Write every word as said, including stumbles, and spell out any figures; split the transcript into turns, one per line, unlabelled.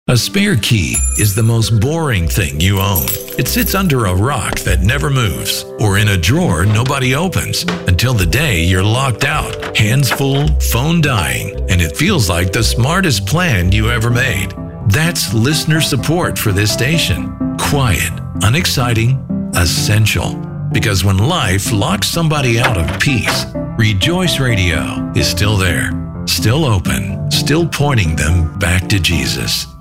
A spare key is the most boring thing you own. It sits under a rock that never moves, or in a drawer nobody opens, until the day you're locked out, hands full, phone dying, and it feels like the smartest plan you ever made. That's listener support for this station. Quiet, unexciting, essential. Because when life locks somebody out of peace, Rejoice Radio is still there, still open, still pointing them back to Jesus.